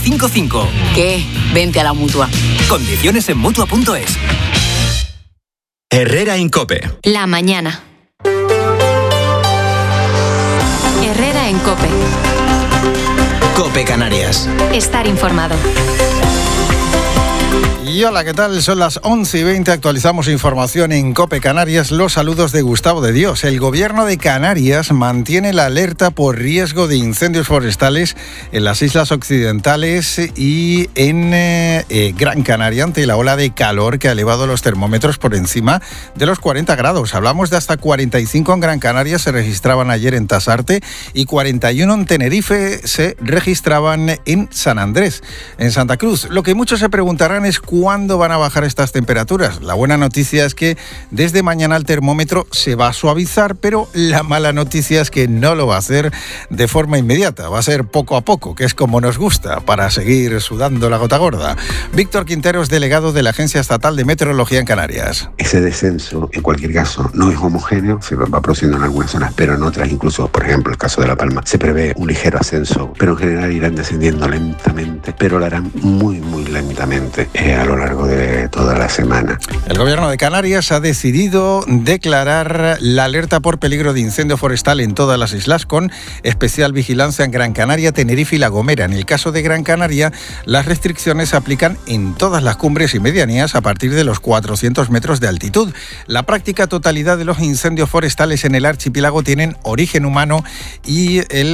55. ¿Qué? Vente a la Mutua. Condiciones en Mutua.es. Herrera en COPE. La mañana. Herrera en COPE. COPE Canarias. Estar informado. Y hola, ¿qué tal? Son las 11:20, actualizamos información en COPE Canarias. Los saludos de Gustavo de Dios. El gobierno de Canarias mantiene la alerta por riesgo de incendios forestales en las islas occidentales y en Gran Canaria ante la ola de calor que ha elevado los termómetros por encima de los 40 grados. Hablamos de hasta 45 en Gran Canaria, se registraban ayer en Tasarte, y 41 en Tenerife se registraban en San Andrés, en Santa Cruz. Lo que muchos se preguntarán es ¿cuándo van a bajar estas temperaturas? La buena noticia es que desde mañana el termómetro se va a suavizar, pero la mala noticia es que no lo va a hacer de forma inmediata, va a ser poco a poco, que es como nos gusta, para seguir sudando la gota gorda. Víctor Quinteros, delegado de la Agencia Estatal de Meteorología en Canarias. Ese descenso, en cualquier caso, no es homogéneo, se va produciendo en algunas zonas, pero en otras, incluso, por ejemplo, el caso de La Palma, se prevé un ligero ascenso, pero en general irán descendiendo lentamente, pero lo harán muy, muy lentamente a lo largo de toda la semana. El gobierno de Canarias ha decidido declarar la alerta por peligro de incendio forestal en todas las islas, con especial vigilancia en Gran Canaria, Tenerife y La Gomera. En el caso de Gran Canaria, las restricciones se aplican en todas las cumbres y medianías a partir de los 400 metros de altitud. La práctica totalidad de los incendios forestales en el archipiélago tienen origen humano y el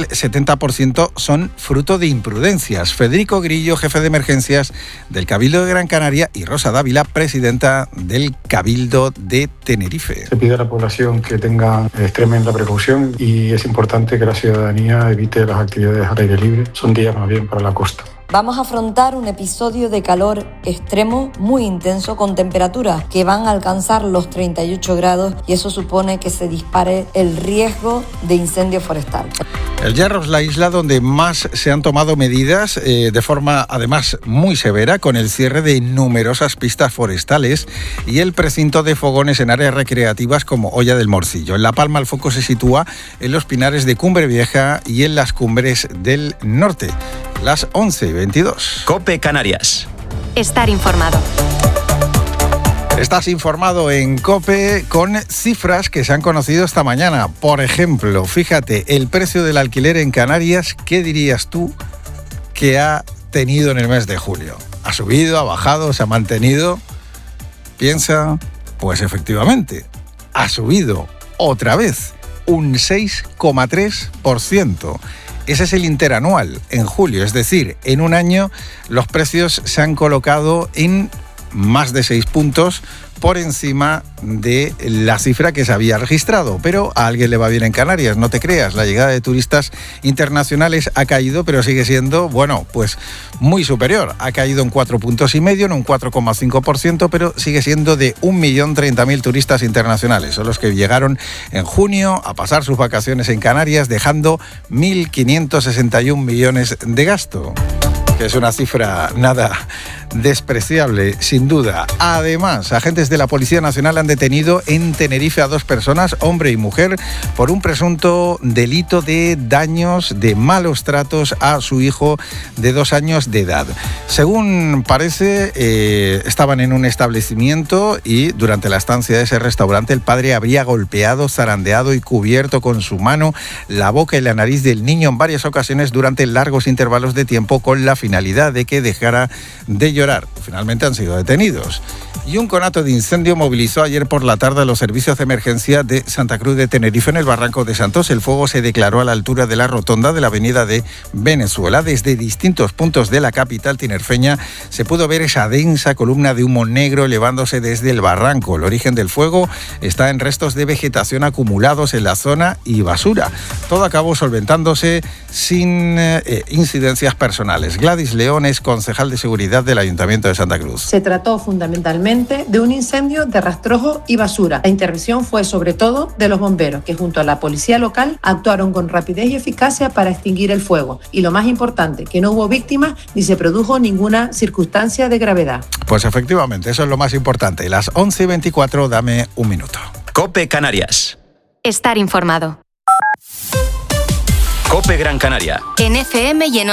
70% son fruto de imprudencias. Federico Grillo, jefe de emergencias del Cabildo de Gran Canaria, y Rosa Dávila, presidenta del Cabildo de Tenerife. Se pide a la población que tenga tremenda precaución y es importante que la ciudadanía evite las actividades al aire libre. Son días más bien para la costa. Vamos a afrontar un episodio de calor extremo muy intenso con temperaturas que van a alcanzar los 38 grados y eso supone que se dispare el riesgo de incendio forestal. El Hierro es la isla donde más se han tomado medidas de forma además muy severa, con el cierre de numerosas pistas forestales y el precinto de fogones en áreas recreativas como Hoya del Morcillo. En La Palma el foco se sitúa en los pinares de Cumbre Vieja y en las cumbres del norte. Las 11:22. COPE Canarias. Estar informado. Estás informado en COPE con cifras que se han conocido esta mañana. Por ejemplo, fíjate, el precio del alquiler en Canarias, ¿qué dirías tú que ha tenido en el mes de julio? ¿Ha subido, ha bajado, se ha mantenido? Piensa, pues efectivamente, ha subido otra vez un 6,3%. Ese es el interanual en julio, es decir, en un año los precios se han colocado en más de 6 puntos por encima de la cifra que se había registrado. Pero a alguien le va bien en Canarias, no te creas. La llegada de turistas internacionales ha caído, pero sigue siendo, bueno, pues muy superior. Ha caído en 4,5 puntos, en un 4,5%, pero sigue siendo de 1.030.000 turistas internacionales. Son los que llegaron en junio a pasar sus vacaciones en Canarias, dejando 1.561 millones de gasto, que es una cifra nada despreciable, sin duda. Además, agentes de la Policía Nacional han detenido en Tenerife a 2 personas, hombre y mujer, por un presunto delito de daños, de malos tratos a su hijo de 2 años de edad. Según parece, estaban en un establecimiento y durante la estancia de ese restaurante el padre habría golpeado, zarandeado y cubierto con su mano la boca y la nariz del niño en varias ocasiones durante largos intervalos de tiempo, con la finalidad de que dejara de llorar. Finalmente han sido detenidos. Y un conato de incendio movilizó ayer por la tarde a los servicios de emergencia de Santa Cruz de Tenerife, en el Barranco de Santos. El fuego se declaró a la altura de la rotonda de la avenida de Venezuela. Desde distintos puntos de la capital tinerfeña se pudo ver esa densa columna de humo negro elevándose desde el barranco. El origen del fuego está en restos de vegetación acumulados en la zona y basura. Todo acabó solventándose sin incidencias personales. Gladys León es concejal de seguridad del Ayuntamiento de Santa Cruz. Se trató fundamentalmente de un incendio de rastrojo y basura. La intervención fue sobre todo de los bomberos, que junto a la policía local actuaron con rapidez y eficacia para extinguir el fuego. Y lo más importante, que no hubo víctimas ni se produjo ninguna circunstancia de gravedad. Pues efectivamente, eso es lo más importante. Las 11:24, dame un minuto. COPE Canarias. Estar informado. COPE Gran Canaria. En FM y en